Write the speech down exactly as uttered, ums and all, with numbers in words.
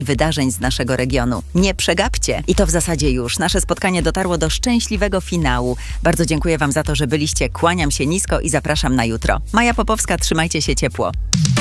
wydarzeń z naszego regionu. Nie przegapcie! I to w zasadzie już. Nasze spotkanie dotarło do szczęśliwego finału. Bardzo dziękuję Wam za to, że byliście. Kłaniam się nisko i zapraszam na jutro. Maja Popowska, trzymajcie się ciepło.